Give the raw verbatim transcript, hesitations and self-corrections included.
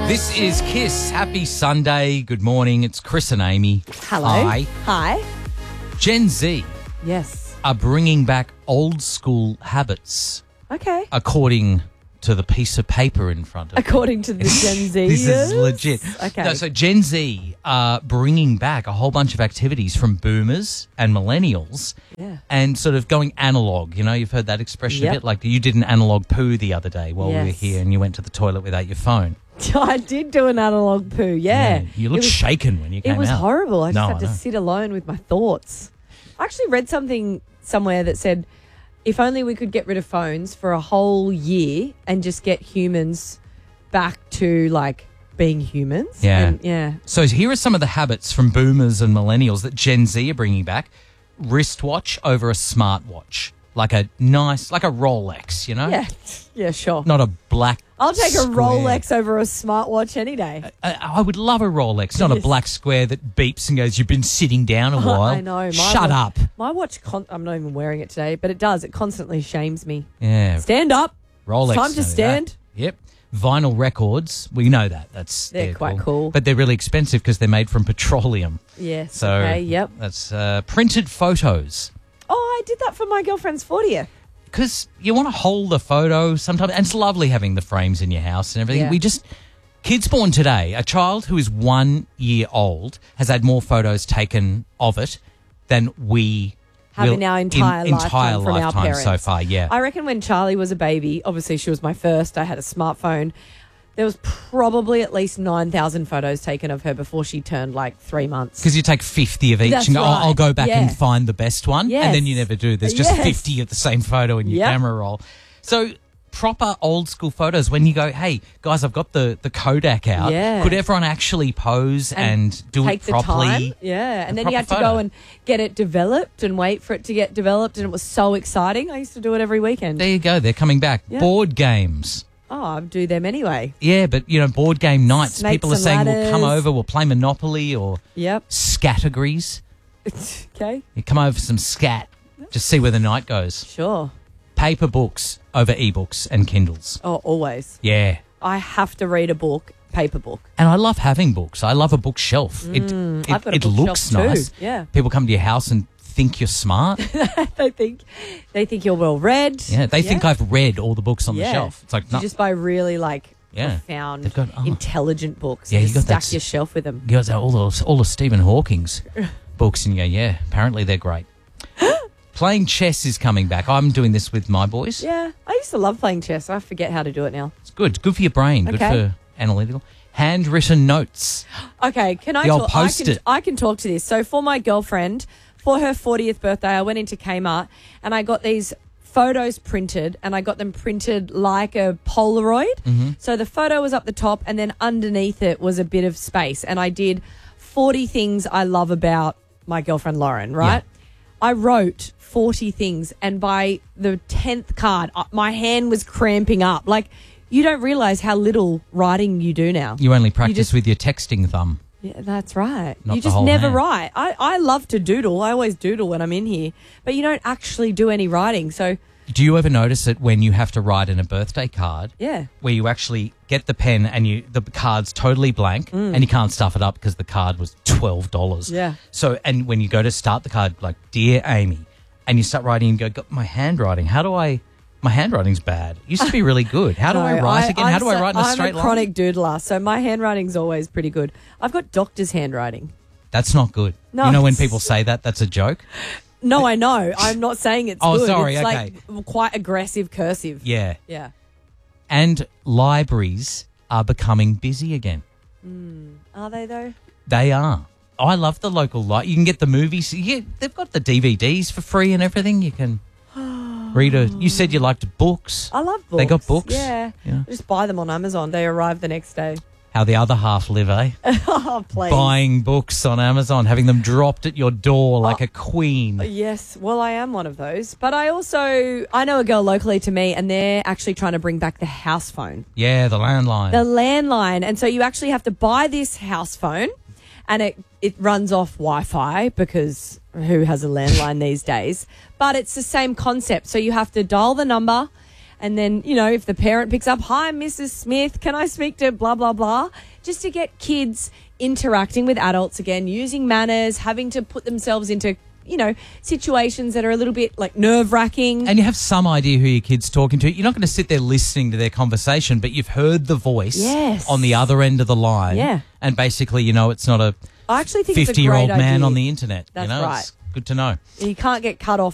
This is Kiss. Happy Sunday. Good morning. It's Chris and Amy. Hello. Hi. Hi. Gen Z Yes. are bringing back old school habits, Okay. according to the piece of paper in front of me. According to the Gen Z. This is legit. Okay. No, so Gen Z are bringing back a whole bunch of activities from boomers and millennials Yeah. and sort of going analog. You know, you've heard that expression Yep. a bit, like you did an analog poo the other day while we were Yes. here and you went to the toilet without your phone. I did do an analog poo, yeah. You looked It was- shaken when you came It was out. horrible. I just No, had I to know. sit alone with my thoughts. I actually read something somewhere that said, if only we could get rid of phones for a whole year and just get humans back to, like, being humans. Yeah. And, yeah. So here are some of the habits from boomers and millennials that Gen Z are bringing back. Wristwatch over a smartwatch. Like a nice, like a Rolex, you know? Yeah. Yeah, sure. Not a black I'll take a square. Rolex over a smartwatch any day. I, I would love a Rolex, not a Yes. black square that beeps and goes, you've been sitting down a while. I know. My Shut wa- up. My watch, con- I'm not even wearing it today, but it does. It constantly shames me. Yeah. Stand up. Rolex. It's time to know that. stand. Yep. Vinyl records. We know that. That's They're quite cool. But they're really expensive because they're made from petroleum. Yes. So okay. Yep. that's uh, printed photos. Oh, I did that for my girlfriend's fortieth. Because you want to hold a photo sometimes, and it's lovely having the frames in your house and everything. Yeah. We just, kids born today, a child who is one year old has had more photos taken of it than we Have will in our entire lifetime entire from our lifetime so parents. far. Yeah, I reckon when Charlie was a baby, obviously she was my first. I had a smartphone. There was probably at least nine thousand photos taken of her before she turned like three months. because you take fifty of each That's and go, oh, right. I'll go back Yeah. and find the best one. Yes. And then you never do. There's just Yes. fifty of the same photo in your Yep. camera roll. So proper old school photos when you go, hey, guys, I've got the, the Kodak out. Yeah. Could everyone actually pose and, do Take it the properly? time. Yeah. And A then you proper had to photo. go and get it developed and wait for it to get developed. And it was so exciting. I used to do it every weekend. There you go. They're coming back. Yeah. Board games. Oh, I do them anyway. Yeah, but, you know, board game nights. Snakes People are and saying, we'll come ladders. over, we'll play Monopoly or Yep. Scattergories. Okay. You come over for some scat. Just see where the night goes. Sure. Paper books over ebooks and Kindles. Oh, always. Yeah. I have to read a book, paper book. And I love having books. I love a bookshelf. it it, Mm, I've got a it bookshelf looks too. nice. Yeah. People come to your house and think you're smart. They think they think you're well read. Yeah, they think I've read all the books on Yeah. the shelf. It's like, You no, just buy really like Yeah. profound, They've got- oh. intelligent books. Yeah, and you just got that stack s- your shelf with them. you guys all the, all the Stephen Hawking's books and you go, yeah, apparently they're great. Playing chess is coming back. I'm doing this with my boys. Yeah, I used to love playing chess. I forget how to do it now. It's good. Good for your brain. Good Okay. for analytical. Handwritten notes. Okay, can I The old talk? I can, Post-it. I can talk to this. So for my girlfriend, for her fortieth birthday, I went into Kmart and I got these photos printed, and I got them printed like a Polaroid. Mm-hmm. So the photo was up the top, and then underneath it was a bit of space. And I did forty things I love about my girlfriend Lauren. Right? I wrote forty things, and by the tenth card, uh, my hand was cramping up. Like, you don't realize how little writing you do now. You only practice just- with your texting thumb. Yeah, that's right. Not you the just whole never hand. write. I, I love to doodle. I always doodle when I'm in here, but you don't actually do any writing. So, Do you ever notice it when you have to write in a birthday card? yeah. Where you actually get the pen and you the card's totally blank and you can't stuff it up because the card was twelve dollars. Mm. Yeah. So, and when you go to start the card, like, Dear Amy, and you start writing and go, "God, my handwriting, how do I, my handwriting's bad. It used to be really good. How do I No, write again? I'm How do I so- write in a straight I'm a line?" chronic doodler, so my handwriting's always pretty good. I've got doctor's handwriting. That's not good. No, you know when it's- people say that, that's a joke? No, I know. I'm not saying it's Oh, good. sorry, It's okay. like quite aggressive cursive. Yeah. Yeah. And libraries are becoming busy again. Are they though? They are. I love the local li You can get the movies. You get, they've got the D V Ds for free and everything. You can read a... You said you liked books. I love books. They got books? Yeah. Yeah. I just buy them on Amazon. They arrive the next day. How the other half live, eh? Oh, please. Buying books on Amazon, having them dropped at your door like Oh. a queen. Yes, well, I am one of those. But I also, I know a girl locally to me, and they're actually trying to bring back the house phone, Yeah, the landline. the landline. And so you actually have to buy this house phone, and it, it runs off Wi-Fi because who has a landline these days? But it's the same concept. So you have to dial the number, And then, you know, if the parent picks up, hi, Missus Smith, can I speak to blah, blah, blah? Just to get kids interacting with adults again, using manners, having to put themselves into, you know, situations that are a little bit like nerve-wracking. And you have some idea who your kid's talking to. You're not going to sit there listening to their conversation, but you've heard the voice Yes. on the other end of the line. Yeah. And basically, you know, it's not a I actually think it's a great fifty-year-old man idea. on the internet. That's you know? right. It's good to know. You can't get cut off